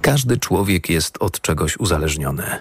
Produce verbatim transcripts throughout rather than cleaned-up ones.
Każdy człowiek jest od czegoś uzależniony.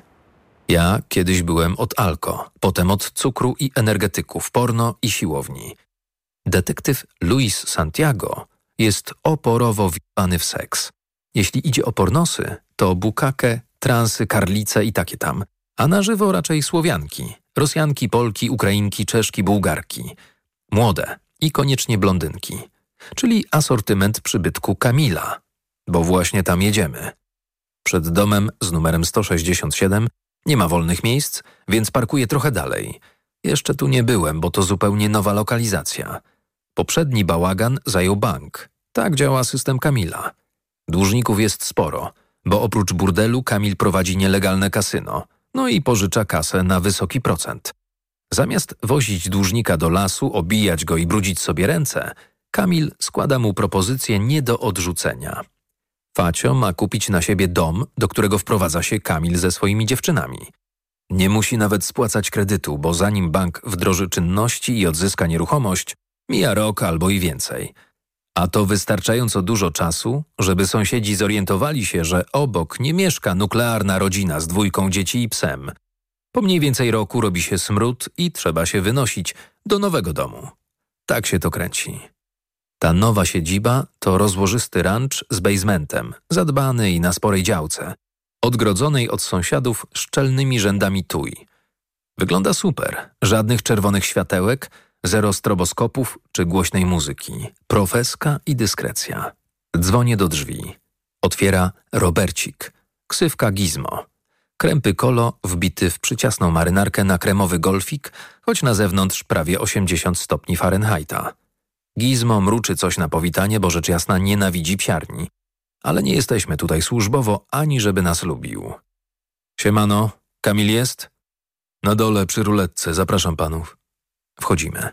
Ja kiedyś byłem od alko, potem od cukru i energetyków, porno i siłowni. Detektyw Luis Santiago jest oporowo wjebany w seks. Jeśli idzie o pornosy, to bukake, transy, karlice i takie tam, a na żywo raczej Słowianki, Rosjanki, Polki, Ukrainki, Czeszki, Bułgarki. Młode i koniecznie blondynki, czyli asortyment przybytku Kamila, bo właśnie tam jedziemy. Przed domem z numerem sto sześćdziesiąt siedem nie ma wolnych miejsc, więc parkuję trochę dalej. Jeszcze tu nie byłem, bo to zupełnie nowa lokalizacja. Poprzedni bałagan zajął bank. Tak działa system Kamila. Dłużników jest sporo, bo oprócz burdelu Kamil prowadzi nielegalne kasyno, no i pożycza kasę na wysoki procent. Zamiast wozić dłużnika do lasu, obijać go i brudzić sobie ręce, Kamil składa mu propozycję nie do odrzucenia. Facio ma kupić na siebie dom, do którego wprowadza się Kamil ze swoimi dziewczynami. Nie musi nawet spłacać kredytu, bo zanim bank wdroży czynności i odzyska nieruchomość, mija rok albo i więcej. A to wystarczająco dużo czasu, żeby sąsiedzi zorientowali się, że obok nie mieszka nuklearna rodzina z dwójką dzieci i psem. Po mniej więcej roku robi się smród i trzeba się wynosić do nowego domu. Tak się to kręci. Ta nowa siedziba to rozłożysty rancz z basementem, zadbany i na sporej działce, odgrodzonej od sąsiadów szczelnymi rzędami tuj. Wygląda super, żadnych czerwonych światełek, zero stroboskopów czy głośnej muzyki, profeska i dyskrecja. Dzwonię do drzwi. Otwiera Robercik, ksywka Gizmo. Krępy kolo wbity w przyciasną marynarkę na kremowy golfik, choć na zewnątrz prawie osiemdziesiąt stopni Fahrenheita. Gizmo mruczy coś na powitanie, bo rzecz jasna nienawidzi psiarni. Ale nie jesteśmy tutaj służbowo, ani żeby nas lubił. Siemano, Kamil jest? Na dole przy ruletce, zapraszam panów. Wchodzimy.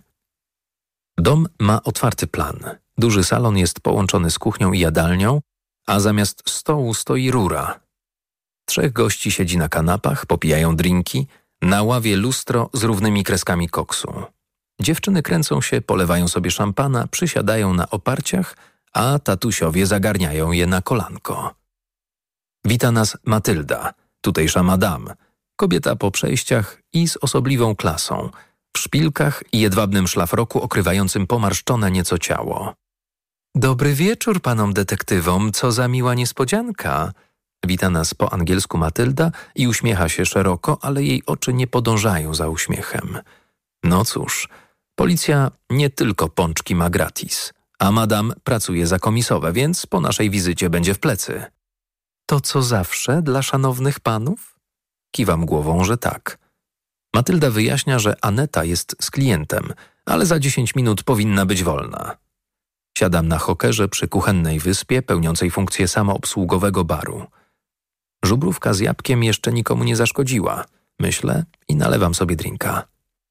Dom ma otwarty plan. Duży salon jest połączony z kuchnią i jadalnią, a zamiast stołu stoi rura. Trzech gości siedzi na kanapach, popijają drinki, na ławie lustro z równymi kreskami koksu. Dziewczyny kręcą się, polewają sobie szampana, przysiadają na oparciach, a tatusiowie zagarniają je na kolanko. Wita nas Matylda, tutejsza madame, kobieta po przejściach i z osobliwą klasą, w szpilkach i jedwabnym szlafroku okrywającym pomarszczone nieco ciało. Dobry wieczór panom detektywom, co za miła niespodzianka. Wita nas po angielsku Matylda i uśmiecha się szeroko, ale jej oczy nie podążają za uśmiechem. No cóż, policja nie tylko pączki ma gratis, a madam pracuje za komisowe, więc po naszej wizycie będzie w plecy. To co zawsze dla szanownych panów? Kiwam głową, że tak. Matylda wyjaśnia, że Aneta jest z klientem, ale za dziesięć minut powinna być wolna. Siadam na hokerze przy kuchennej wyspie pełniącej funkcję samoobsługowego baru. Żubrówka z jabłkiem jeszcze nikomu nie zaszkodziła, myślę i nalewam sobie drinka.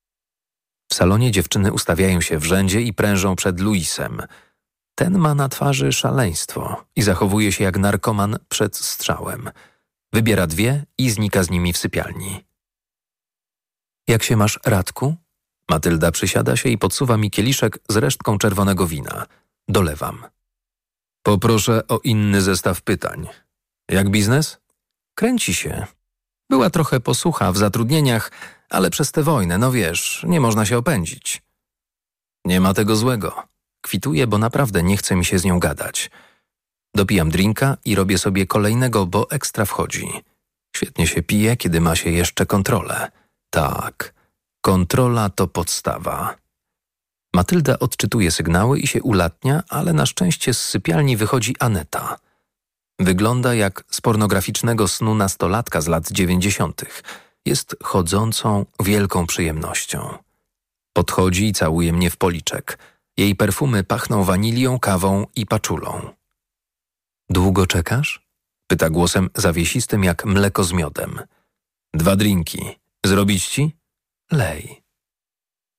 W salonie dziewczyny ustawiają się w rzędzie i prężą przed Luisem. Ten ma na twarzy szaleństwo i zachowuje się jak narkoman przed strzałem. Wybiera dwie i znika z nimi w sypialni. Jak się masz, Radku? Matylda przysiada się i podsuwa mi kieliszek z resztką czerwonego wina. Dolewam. Poproszę o inny zestaw pytań. Jak biznes? Kręci się. Była trochę posłucha w zatrudnieniach, ale przez tę wojnę, no wiesz, nie można się opędzić. Nie ma tego złego. Kwituję, bo naprawdę nie chce mi się z nią gadać. Dopijam drinka i robię sobie kolejnego, bo ekstra wchodzi. Świetnie się pije, kiedy ma się jeszcze kontrolę. Tak, kontrola to podstawa. Matylda odczytuje sygnały i się ulatnia, ale na szczęście z sypialni wychodzi Aneta. Wygląda jak z pornograficznego snu nastolatka z lat dziewięćdziesiątych. Jest chodzącą, wielką przyjemnością. Podchodzi i całuje mnie w policzek. Jej perfumy pachną wanilią, kawą i paczulą. Długo czekasz? Pyta głosem zawiesistym jak mleko z miodem. Dwa drinki. Zrobić ci? Lej.